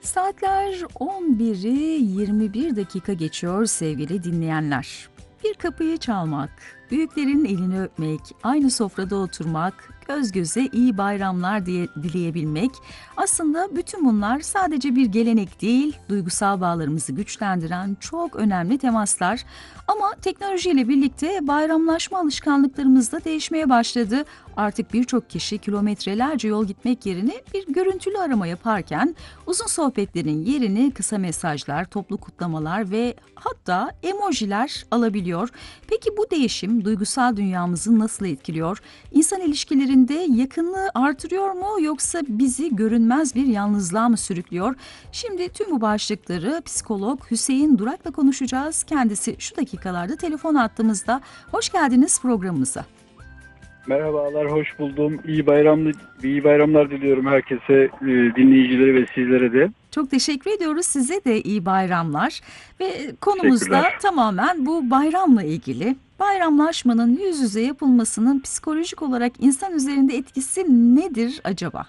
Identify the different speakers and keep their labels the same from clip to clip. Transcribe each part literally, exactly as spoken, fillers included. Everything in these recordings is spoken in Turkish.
Speaker 1: Saatler on biri yirmi bir dakika geçiyor sevgili dinleyenler. Bir kapıyı çalmak, büyüklerin elini öpmek, aynı sofrada oturmak, göz göze iyi bayramlar diye dileyebilmek, aslında bütün bunlar sadece bir gelenek değil, duygusal bağlarımızı güçlendiren çok önemli temaslar. Ama teknolojiyle birlikte bayramlaşma alışkanlıklarımız da değişmeye başladı. Artık birçok kişi kilometrelerce yol gitmek yerine bir görüntülü arama yaparken uzun sohbetlerin yerini kısa mesajlar, toplu kutlamalar ve hatta emojiler alabiliyor. Peki bu değişim duygusal dünyamızı nasıl etkiliyor? İnsan ilişkilerinde yakınlığı artırıyor mu yoksa bizi görünmez bir yalnızlığa mı sürüklüyor? Şimdi tüm bu başlıkları psikolog Hüseyin Durak'la konuşacağız. Kendisi şu dakikalarda telefon attığımızda. Hoş geldiniz programımıza.
Speaker 2: Merhabalar, hoş buldum. İyi bayramlı, iyi bayramlar diliyorum herkese, e, dinleyicilere ve sizlere de.
Speaker 1: Çok teşekkür ediyoruz. Size de iyi bayramlar. Ve konumuz da
Speaker 2: Teşekkürler.
Speaker 1: tamamen bu bayramla ilgili. Bayramlaşmanın yüz yüze yapılmasının psikolojik olarak insan üzerinde etkisi nedir acaba?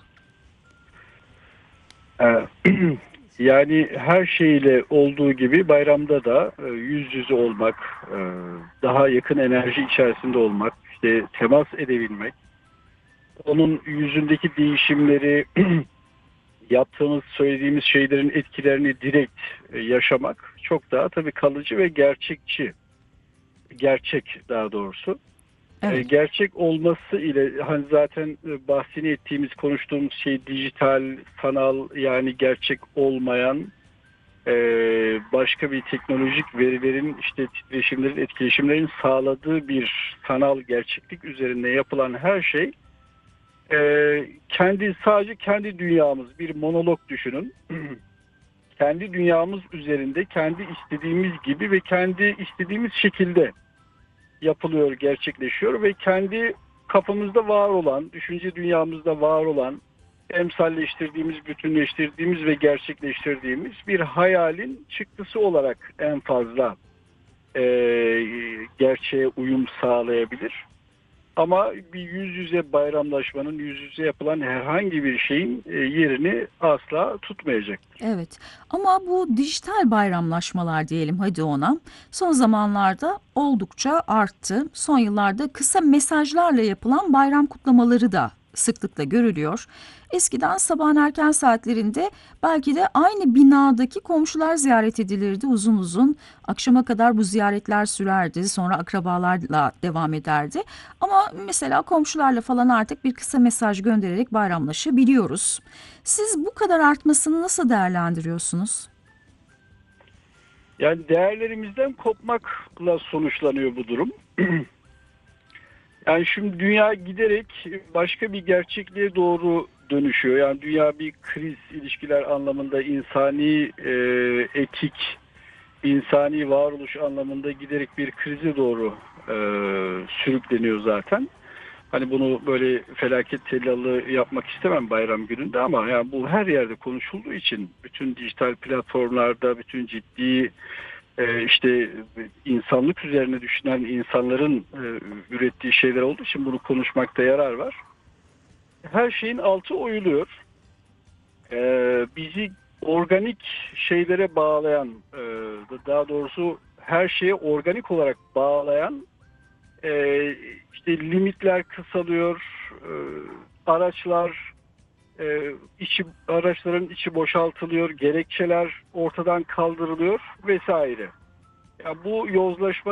Speaker 2: Ee, Yani her şeyle olduğu gibi bayramda da e, yüz yüze olmak, e, daha yakın enerji içerisinde olmak, işte temas edebilmek, onun yüzündeki değişimleri, yaptığımız, söylediğimiz şeylerin etkilerini direkt e, yaşamak çok daha tabii kalıcı ve gerçekçi, gerçek daha doğrusu. E,
Speaker 1: Evet.
Speaker 2: gerçek olması ile hani zaten e, bahsini ettiğimiz, konuştuğumuz şey dijital, sanal, yani gerçek olmayan e, başka bir teknolojik verilerin, işte titreşimlerin, etkileşimlerin sağladığı bir sanal gerçeklik üzerine yapılan her şey e, kendi sadece kendi dünyamız, bir monolog düşünün. Kendi dünyamız üzerinde kendi istediğimiz gibi ve kendi istediğimiz şekilde yapılıyor, gerçekleşiyor ve kendi kafamızda var olan, düşünce dünyamızda var olan, emsalleştirdiğimiz, bütünleştirdiğimiz ve gerçekleştirdiğimiz bir hayalin çıktısı olarak en fazla e, gerçeğe uyum sağlayabilir. Ama bir yüz yüze bayramlaşmanın, yüz yüze yapılan herhangi bir şeyin e, yerini asla tutmayacak.
Speaker 1: Evet, ama bu dijital bayramlaşmalar diyelim hadi ona son zamanlarda oldukça arttı. Son yıllarda kısa mesajlarla yapılan bayram kutlamaları da sıklıkla görülüyor. Eskiden sabahın erken saatlerinde belki de aynı binadaki komşular ziyaret edilirdi uzun uzun. Akşama kadar bu ziyaretler sürerdi, sonra akrabalarla devam ederdi. Ama mesela komşularla falan artık bir kısa mesaj göndererek bayramlaşabiliyoruz. Siz bu kadar artmasını nasıl değerlendiriyorsunuz?
Speaker 2: Yani değerlerimizden kopmakla sonuçlanıyor bu durum. Yani şimdi dünya giderek başka bir gerçekliğe doğru dönüşüyor. Yani dünya bir kriz, ilişkiler anlamında, insani e, etik, insani varoluş anlamında giderek bir krize doğru e, sürükleniyor zaten. Hani bunu böyle felaket tellalı yapmak istemem bayram gününde, ama yani bu her yerde konuşulduğu için, bütün dijital platformlarda, bütün ciddi e, işte insanlık üzerine düşünen insanların e, ürettiği şeyler olduğu için bunu konuşmakta yarar var. Her şeyin altı oyuluyor. E, bizi organik şeylere bağlayan, e, daha doğrusu her şeye organik olarak bağlayan e, işte limitler kısalıyor, e, araçlar e, içi araçların içi boşaltılıyor, gerekçeler ortadan kaldırılıyor vesaire. Ya bu yozlaşma